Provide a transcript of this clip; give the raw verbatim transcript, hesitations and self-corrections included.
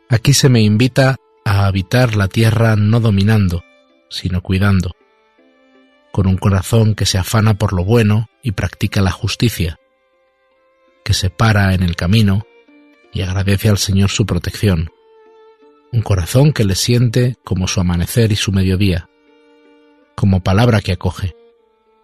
Aquí se me invita a habitar la tierra no dominando, sino cuidando, con un corazón que se afana por lo bueno y practica la justicia, que se para en el camino y agradece al Señor su protección, un corazón que le siente como su amanecer y su mediodía, como palabra que acoge,